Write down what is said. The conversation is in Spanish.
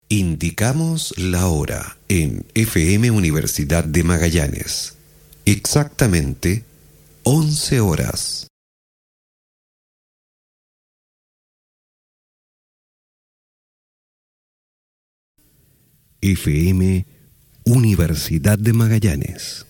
Indicamos la hora en FM Universidad de Magallanes. Exactamente 11 horas. FM Universidad de Magallanes.